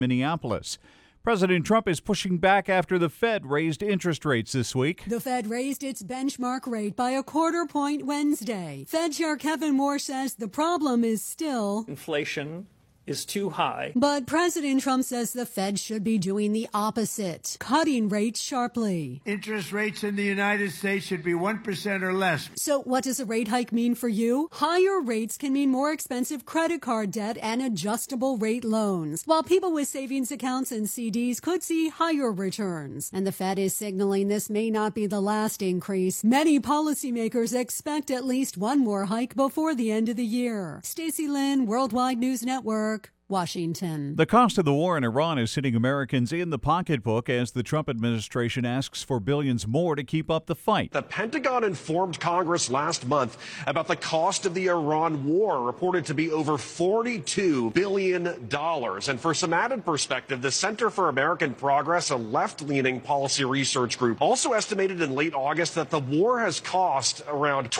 Minneapolis. President Trump is pushing back after the Fed raised interest rates this week. The Fed raised its benchmark rate by a quarter point Wednesday. Fed Chair Kevin Moore says the problem is still inflation is too high. But President Trump says the Fed should be doing the opposite, cutting rates sharply. Interest rates in the United States should be 1% or less. So what does a rate hike mean for you? Higher rates can mean more expensive credit card debt and adjustable rate loans, while people with savings accounts and CDs could see higher returns. And the Fed is signaling this may not be the last increase. Many policymakers expect at least one more hike before the end of the year. Stacey Lynn, Worldwide News Network, Washington. The cost of the war in Iran is hitting Americans in the pocketbook as the Trump administration asks for billions more to keep up the fight. The Pentagon informed Congress last month about the cost of the Iran war, reported to be over $42 billion. And for some added perspective, the Center for American Progress, a left-leaning policy research group, also estimated in late August that the war has cost around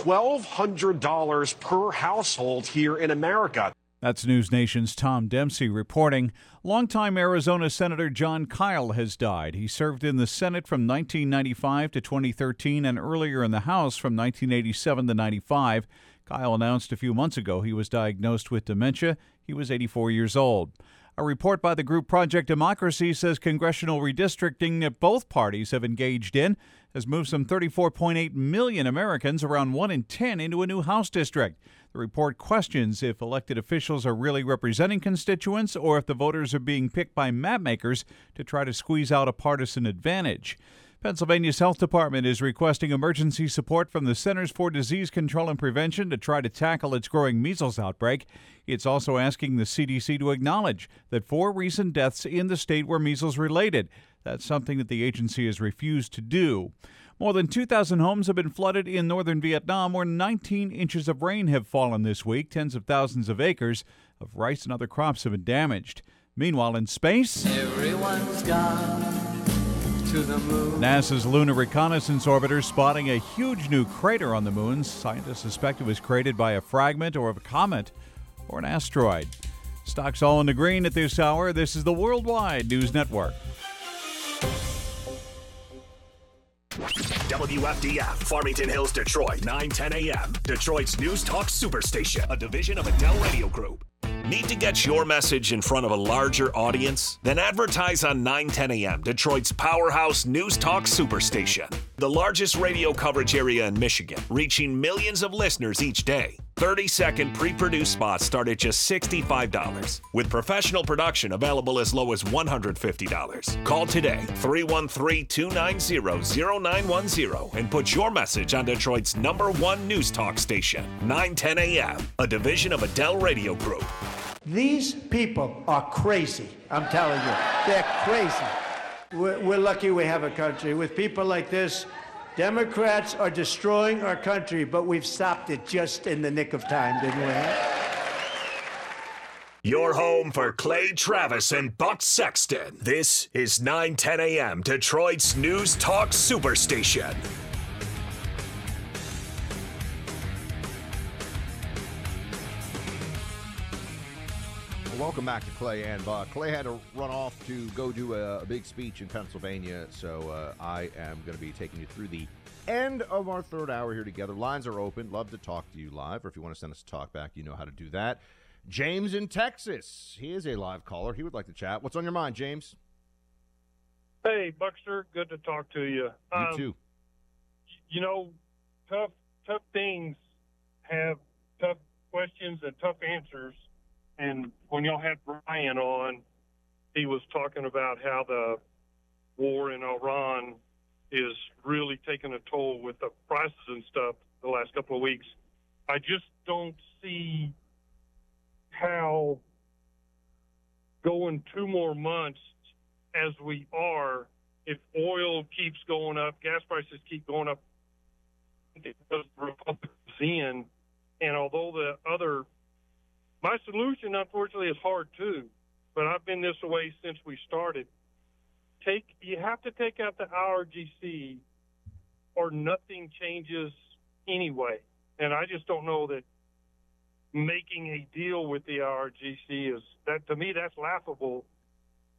$1,200 per household here in America. That's News Nation's Tom Dempsey reporting. Longtime Arizona Senator Jon Kyl has died. He served in the Senate from 1995 to 2013 and earlier in the House from 1987 to 95. Kyl announced a few months ago he was diagnosed with dementia. He was 84 years old. A report by the group Project Democracy says congressional redistricting that both parties have engaged in has moved some 34.8 million Americans, around 1 in 10, into a new House district. The report questions if elected officials are really representing constituents or if the voters are being picked by mapmakers to try to squeeze out a partisan advantage. Pennsylvania's health department is requesting emergency support from the Centers for Disease Control and Prevention to try to tackle its growing measles outbreak. It's also asking the CDC to acknowledge that 4 recent deaths in the state were measles related. That's something that the agency has refused to do. More than 2,000 homes have been flooded in northern Vietnam, where 19 inches of rain have fallen this week. Tens of thousands of acres of rice and other crops have been damaged. Meanwhile, in space, everyone's gone to the moon. NASA's Lunar Reconnaissance Orbiter spotting a huge new crater on the moon. Scientists suspect it was created by a fragment or of a comet or an asteroid. Stocks all in the green at this hour. This is the Worldwide News Network. WFDF, Farmington Hills, Detroit, 9:10 a.m. Detroit's News Talk Superstation, a division of Adele Radio Group. Need to get your message in front of a larger audience? Then advertise on 9:10 a.m., Detroit's powerhouse News Talk Superstation. The largest radio coverage area in Michigan, reaching millions of listeners each day. 30-second pre-produced spots start at just $65, with professional production available as low as $150. Call today, 313-290-0910, and put your message on Detroit's #1 News Talk station, 9:10 a.m., a division of Adele Radio Group. These people are crazy. I'm telling you, they're crazy. We're lucky we have a country. With people like this, Democrats are destroying our country, but we've stopped it just in the nick of time, didn't we? Your home for Clay Travis and Buck Sexton. This is 9:10 a.m., Detroit's News Talk Superstation. Welcome back to Clay and Buck. Clay had to run off to go do a big speech in Pennsylvania, so I am going to be taking you through the end of our third hour here together. Lines are open. Love to talk to you live, or if you want to send us a talk back, you know how to do that. James in Texas. He is a live caller. He would like to chat. What's on your mind, James? Hey, Buckster. Good to talk to you. You too. You know, tough things have tough questions and tough answers. And when y'all had Brian on, he was talking about how the war in Iran is really taking a toll with the prices and stuff the last couple of weeks. I just don't see how going 2 more months as we are, if oil keeps going up, gas prices keep going up, because the Republicans in, and although the other, my solution, unfortunately, is hard too, but I've been this way since we started. You have to take out the IRGC or nothing changes anyway. And I just don't know that making a deal with the IRGC is, that to me, that's laughable